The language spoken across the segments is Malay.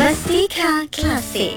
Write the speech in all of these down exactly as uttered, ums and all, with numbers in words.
Mustika Klasik.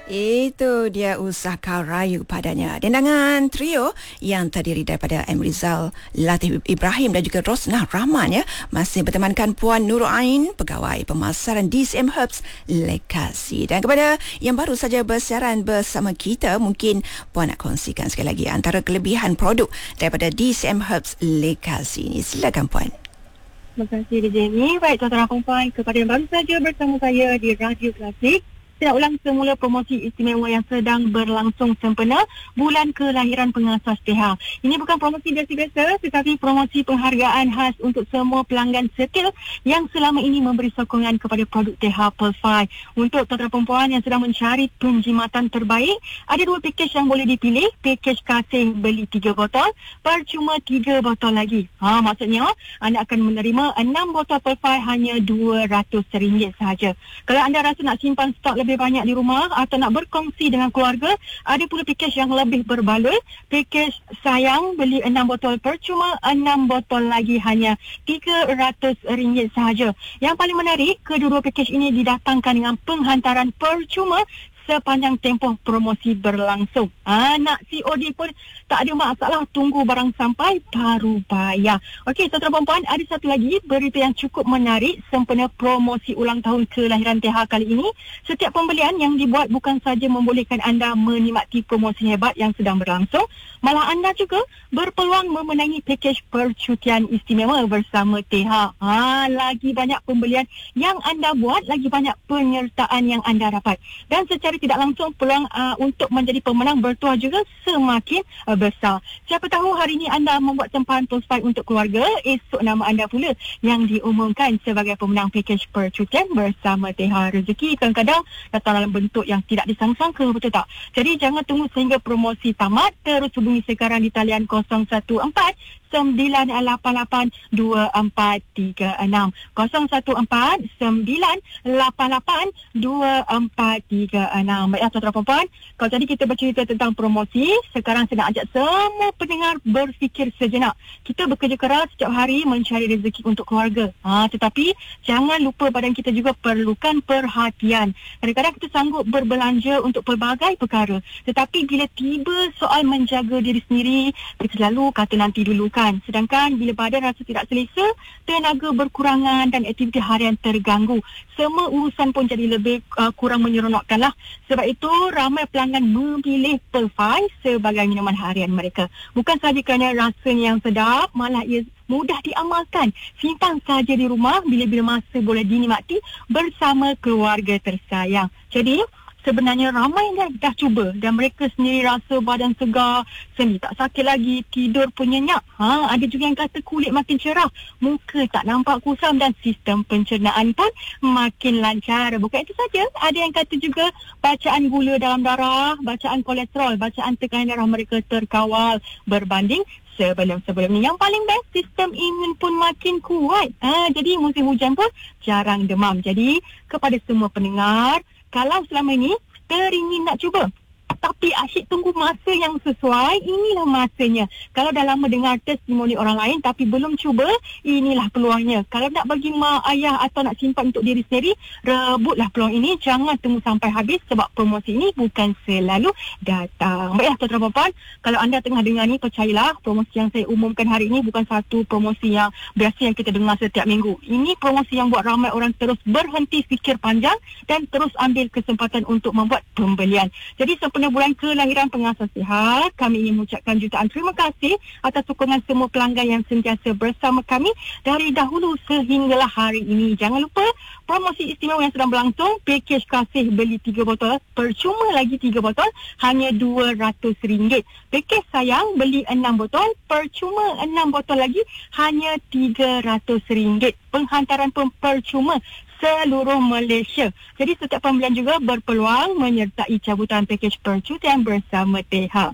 Itu dia usaha rayu padanya. Dendangan trio yang terdiri daripada M. Rizal, Latif Ibrahim dan juga Rosnah Rahman ya, masih bertemankan Puan Nurul Ain, pegawai pemasaran D C M Herbs Lekasi. Dan kepada yang baru saja bersiaran bersama kita, mungkin Puan nak kongsikan sekali lagi antara kelebihan produk daripada D C M Herbs Lekasi ini. Silakan Puan. Terima kasih Jenny. Baik tuan-tuan dan puan, kepada yang baru saja bersama saya di Radio Klasik, saya ulang semula promosi istimewa yang sedang berlangsung sempena bulan kelahiran pengasas T H. Ini bukan promosi biasa-biasa, tetapi promosi penghargaan khas untuk semua pelanggan setia yang selama ini memberi sokongan kepada produk T H Perfy. Untuk tuan-tuan dan puan yang sedang mencari penjimatan terbaik, ada dua pakej yang boleh dipilih. Pakej kasing beli tiga botol, percuma tiga botol lagi. Ha, maksudnya anda akan menerima enam botol Perfy hanya dua ratus ringgit sahaja. Kalau anda rasa nak simpan stok lebih lebih banyak di rumah atau nak berkongsi dengan keluarga, ada pula pakej yang lebih berbaloi. Pakej sayang beli enam botol percuma enam botol lagi hanya tiga ratus ringgit sahaja. Yang paling menarik, kedua-dua pakej ini didatangkan dengan penghantaran percuma sepanjang tempoh promosi berlangsung. Ha, nak C O D pun tak ada masalah, tunggu barang sampai baru bayar. Okey, tuan-tuan dan puan, ada satu lagi berita yang cukup menarik sempena promosi ulang tahun kelahiran T H kali ini. Setiap pembelian yang dibuat bukan saja membolehkan anda menikmati promosi hebat yang sedang berlangsung, malah anda juga berpeluang memenangi pakej percutian istimewa bersama T H. Ha, lagi banyak pembelian yang anda buat, lagi banyak penyertaan yang anda dapat. Dan secara tidak langsung peluang uh, untuk menjadi pemenang bertuah juga semakin uh, besar. Siapa tahu hari ini anda membuat tempahan postpaid untuk keluarga, esok nama anda pula yang diumumkan sebagai pemenang pakej percutian bersama T H. Rezeki kadang-kadang datang dalam bentuk yang tidak disangka-sangka, betul tak? Jadi jangan tunggu sehingga promosi tamat, terus hubungi sekarang di talian kosong satu empat sembilan lapan lapan dua empat tiga enam kosong satu empat sembilan lapan lapan dua empat tiga enam. Baiklah tuan-tuan dan puan, kalau tadi kita bercerita tentang promosi, sekarang saya nak ajak semua pendengar berfikir sejenak. Kita bekerja keras setiap hari mencari rezeki untuk keluarga, ha, tetapi jangan lupa badan kita juga perlukan perhatian. Kadang-kadang kita sanggup berbelanja untuk pelbagai perkara, tetapi bila tiba soal menjaga diri sendiri, kita selalu kata nanti dulu kan. Sedangkan bila badan rasa tidak selesa, tenaga berkurangan dan aktiviti harian terganggu, semua urusan pun jadi lebih uh, kurang menyeronokkan lah. Sebab itu ramai pelanggan memilih Perfy sebagai minuman harian mereka. Bukan sahaja kerana rasanya yang sedap, malah ia mudah diamalkan. Simpan saja di rumah, bila-bila masa boleh dinikmati bersama keluarga tersayang. Jadi sebenarnya ramai yang dah cuba dan mereka sendiri rasa badan segar, sendi tak sakit lagi, tidur pun nyenyak. Ha, ada juga yang kata kulit makin cerah, muka tak nampak kusam dan sistem pencernaan pun makin lancar. Bukan itu saja, ada yang kata juga bacaan gula dalam darah, bacaan kolesterol, bacaan tekanan darah mereka terkawal berbanding sebelum-sebelum ni. Yang paling best, sistem imun pun makin kuat. Ha, jadi musim hujan pun jarang demam. Jadi kepada semua pendengar, kalau selama ini teringin nak cuba tapi asyik tunggu masa yang sesuai, inilah masanya. Kalau dah lama dengar testimoni orang lain tapi belum cuba, inilah peluangnya. Kalau nak bagi mak, ayah atau nak simpan untuk diri sendiri, rebutlah peluang ini. Jangan tunggu sampai habis sebab promosi ini bukan selalu datang. Baiklah tuan-tuan dan puan, kalau anda tengah dengar ni, percayalah promosi yang saya umumkan hari ini bukan satu promosi yang biasa yang kita dengar setiap minggu. Ini promosi yang buat ramai orang terus berhenti fikir panjang dan terus ambil kesempatan untuk membuat pembelian. Jadi sempena bulan kelahiran pengasas T H, kami ingin mengucapkan jutaan terima kasih atas sokongan semua pelanggan yang sentiasa bersama kami dari dahulu sehinggalah hari ini. Jangan lupa promosi istimewa yang sedang berlangsung, pakej kasih beli tiga botol, percuma lagi tiga botol hanya dua ratus ringgit. Pakej sayang beli enam botol, percuma enam botol lagi hanya tiga ratus ringgit. Penghantaran pun percuma seluruh Malaysia. Jadi setiap pembelian juga berpeluang menyertai cabutan pakej percutian bersama T H.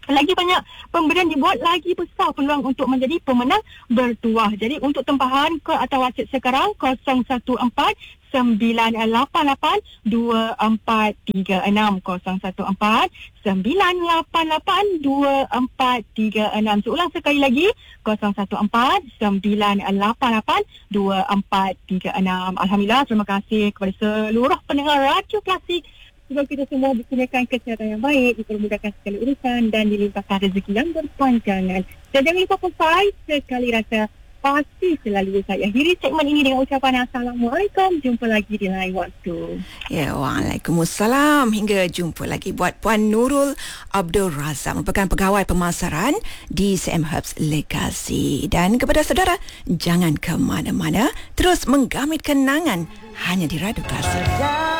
lagi banyak pemberian dibuat, lagi besar peluang untuk menjadi pemenang bertuah. Jadi untuk tempahan kod atau WhatsApp sekarang kosong satu empat sembilan lapan lapan dua empat tiga enam kosong satu empat sembilan lapan lapan dua empat tiga enam. Seulang sekali lagi kosong satu empat sembilan lapan lapan dua empat tiga enam. Alhamdulillah, terima kasih kepada seluruh pendengar Radio Klasik. Semoga kita semua dikurniakan kesihatan yang baik, dipermudahkan segala urusan dan dilimpahkan rezeki yang berpanjangan. Dan jangan lupa sampai sekali rasa pasti selalu saya akhiri segmen ini dengan ucapan Assalamualaikum. Jumpa lagi di lain waktu. Ya, Waalaikumsalam. Hingga jumpa lagi buat Puan Nurul Abdul Razak, merupakan pegawai pemasaran di C M Herbs Lekasi. Dan kepada saudara, jangan ke mana-mana, terus menggamit kenangan hanya di Radio Klasik.